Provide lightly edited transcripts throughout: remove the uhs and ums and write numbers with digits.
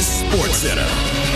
Texas Sports Center.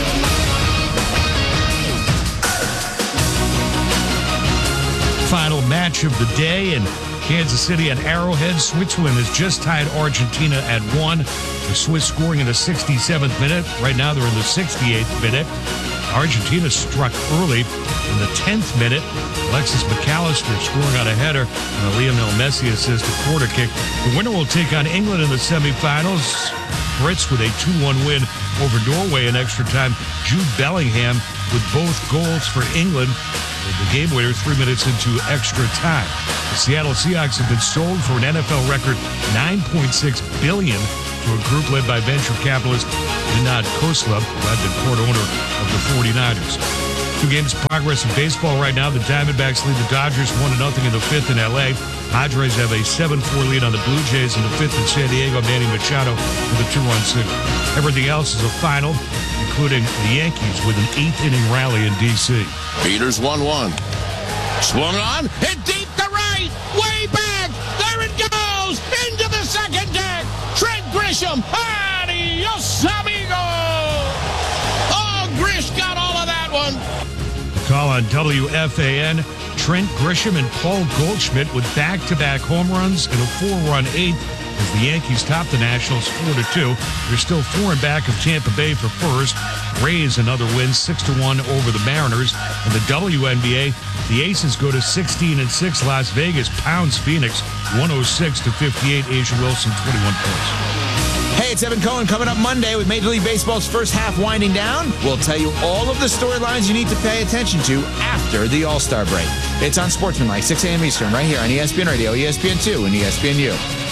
Final match of the day in Kansas City at Arrowhead. Switzerland has just tied Argentina at 1. The Swiss scoring in the 67th minute. Right now they're in the 68th minute. Argentina struck early in the 10th minute. Alexis McAllister scoring on a header and a Lionel Messi assist, a quarter kick. The winner will take on England in the semifinals. Brits with a 2-1 win over Norway in extra time. Jude Bellingham with both goals for England. The game winner 3 minutes into extra time. The Seattle Seahawks have been sold for an NFL record $9.6 billion to a group led by venture capitalist Vinod Khosla, who had been court owner of the 49ers. 2 games progress in baseball right now. The Diamondbacks lead the Dodgers 1-0 in the 5th in L.A. Padres have a 7-4 lead on the Blue Jays in the 5th in San Diego. Manny Machado with a 2-run single. Everything else is a final, including the Yankees with an 8th-inning rally in D.C. Peters 1-1. Swung on, hit deep to right, way back. There it goes, into the second deck. Trent Grisham, adios, amigo. Oh, Grish got all of that one. Call on WFAN. Trent Grisham and Paul Goldschmidt with back-to-back home runs and a 4-run 8th as the Yankees top the Nationals 4-2. They're still 4 and back of Tampa Bay for first. Rays another win 6-1 over the Mariners. In the WNBA, the Aces go to 16-6. Las Vegas pounds Phoenix 106-58. Asia Wilson 21 points. Hey, it's Evan Cohen coming up Monday with Major League Baseball's first half winding down. We'll tell you all of the storylines you need to pay attention to after the All-Star break. It's on Sportsmanlike, 6 a.m. Eastern, right here on ESPN Radio, ESPN2, and ESPNU.